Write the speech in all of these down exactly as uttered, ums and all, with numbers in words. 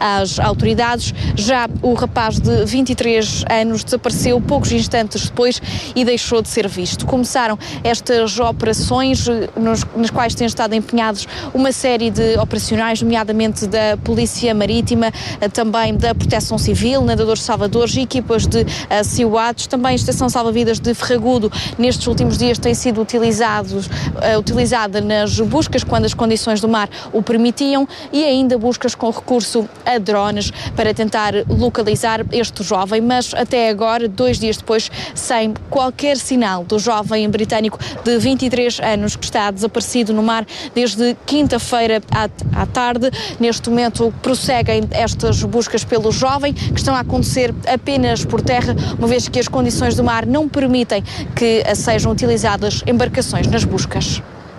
às autoridades. Já o rapaz de vinte e três anos desapareceu poucos instantes depois e deixou de ser visto. Começaram estas operações nos, nas quais têm estado empenhados uma série de operacionais, nomeadamente da Polícia Marítima, também da Proteção Civil, nadadores salvadores e equipas de uh, SEAWATS. Também a Estação Salva-Vidas de Ferragudo nestes últimos dias tem sido utilizados, uh, utilizada nas buscas quando as condições do mar o permitiam e ainda buscas com recurso a drones para tentar localizar este jovem, mas até agora, dois dias depois, sem qualquer sinal do jovem britânico de vinte e três anos que está desaparecido no mar desde quinta-feira à, à tarde. Neste momento prosseguem estas buscas pelo jovem, que estão a acontecer apenas por terra, uma vez que as condições do mar não permitem que sejam utilizadas embarcações nas buscas.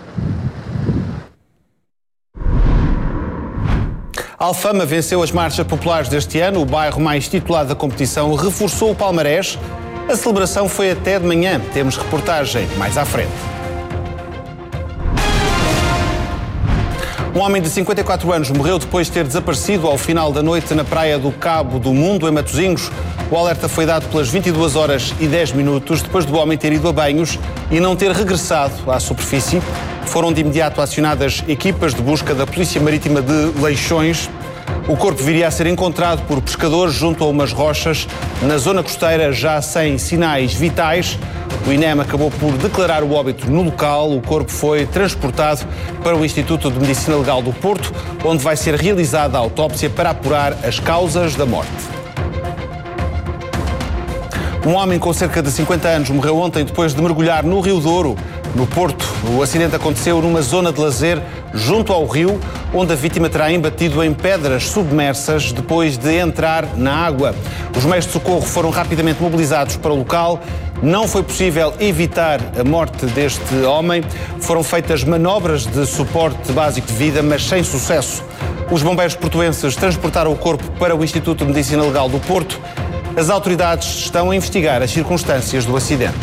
Alfama venceu as marchas populares deste ano. O bairro mais titulado da competição reforçou o palmarés. A celebração foi até de manhã. Temos reportagem mais à frente. Um homem de cinquenta e quatro anos morreu depois de ter desaparecido ao final da noite na praia do Cabo do Mundo, em Matosinhos. O alerta foi dado pelas vinte e duas horas e dez minutos, depois do homem ter ido a banhos e não ter regressado à superfície. Foram de imediato acionadas equipas de busca da Polícia Marítima de Leixões. O corpo viria a ser encontrado por pescadores junto a umas rochas na zona costeira, já sem sinais vitais. O INEM acabou por declarar o óbito no local. O corpo foi transportado para o Instituto de Medicina Legal do Porto, onde vai ser realizada a autópsia para apurar as causas da morte. Um homem com cerca de cinquenta anos morreu ontem depois de mergulhar no Rio Douro, no Porto. O acidente aconteceu numa zona de lazer junto ao rio, onde a vítima terá embatido em pedras submersas depois de entrar na água. Os meios de socorro foram rapidamente mobilizados para o local. Não foi possível evitar a morte deste homem. Foram feitas manobras de suporte básico de vida, mas sem sucesso. Os bombeiros portuenses transportaram o corpo para o Instituto de Medicina Legal do Porto. As autoridades estão a investigar as circunstâncias do acidente.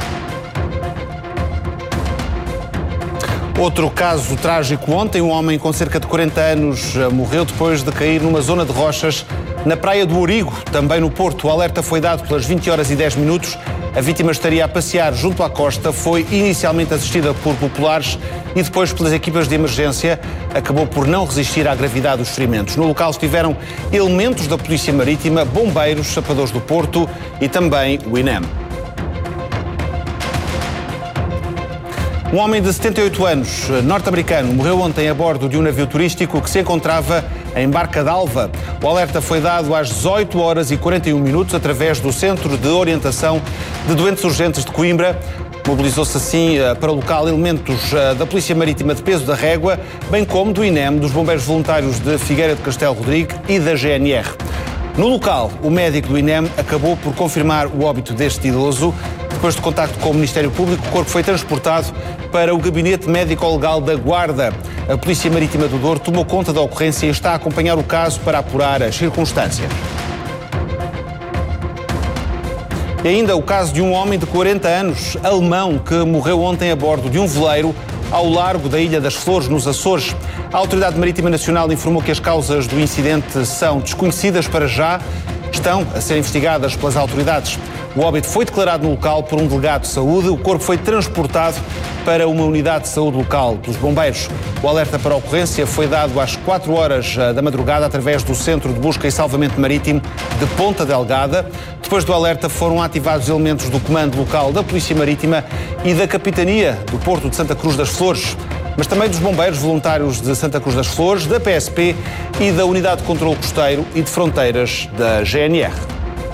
Outro caso trágico ontem, um homem com cerca de quarenta anos morreu depois de cair numa zona de rochas na praia do Origo, também no Porto. O alerta foi dado pelas vinte horas e dez minutos. A vítima estaria a passear junto à costa, foi inicialmente assistida por populares e depois pelas equipas de emergência. Acabou por não resistir à gravidade dos ferimentos. No local estiveram elementos da Polícia Marítima, bombeiros, sapadores do Porto e também o INEM. Um homem de setenta e oito anos, norte-americano, morreu ontem a bordo de um navio turístico que se encontrava em Barca d'Alva. O alerta foi dado às dezoito horas e quarenta e um minutos através do Centro de Orientação de Doentes Urgentes de Coimbra. Mobilizou-se assim para o local elementos da Polícia Marítima de Peso da Régua, bem como do INEM, dos Bombeiros Voluntários de Figueira de Castelo Rodrigo e da G N R. No local, o médico do INEM acabou por confirmar o óbito deste idoso. Depois de contacto com o Ministério Público, o corpo foi transportado para o Gabinete Médico-Legal da Guarda. A Polícia Marítima do Douro tomou conta da ocorrência e está a acompanhar o caso para apurar as circunstâncias. E ainda o caso de um homem de quarenta anos, alemão, que morreu ontem a bordo de um veleiro ao largo da Ilha das Flores, nos Açores. A Autoridade Marítima Nacional informou que as causas do incidente são desconhecidas para já, estão a ser investigadas pelas autoridades. O óbito foi declarado no local por um delegado de saúde. O corpo foi transportado para uma unidade de saúde local pelos bombeiros. O alerta para a ocorrência foi dado às quatro horas da madrugada através do Centro de Busca e Salvamento Marítimo de Ponta Delgada. Depois do alerta foram ativados elementos do Comando Local da Polícia Marítima e da Capitania do Porto de Santa Cruz das Flores, mas também dos Bombeiros Voluntários de Santa Cruz das Flores, da P S P e da Unidade de Controlo Costeiro e de Fronteiras da G N R.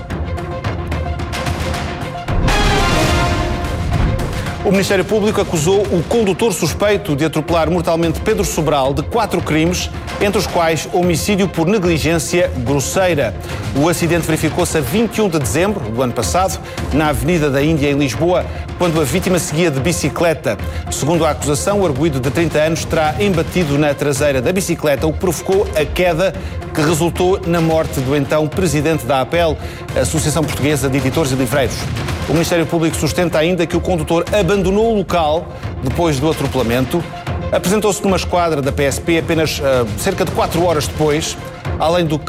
O Ministério Público acusou o condutor suspeito de atropelar mortalmente Pedro Sobral de quatro crimes, entre os quais homicídio por negligência grosseira. O acidente verificou-se a vinte e um de dezembro do ano passado, na Avenida da Índia, em Lisboa, quando a vítima seguia de bicicleta. Segundo a acusação, o arguido de trinta anos terá embatido na traseira da bicicleta, o que provocou a queda que resultou na morte do então presidente da A P E L, Associação Portuguesa de Editores e Livreiros. O Ministério Público sustenta ainda que o condutor abandonou o local depois do atropelamento. Apresentou-se numa esquadra da P S P apenas uh, cerca de quatro horas depois, além do